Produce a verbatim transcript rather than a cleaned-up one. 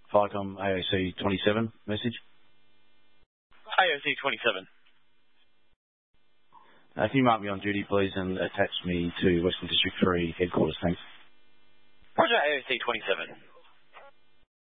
FICOM A O C twenty-seven message. A O C twenty-seven. Uh, can you mark me on duty, please, and attach me to Western District three headquarters? Thanks. Roger, A O C twenty-seven.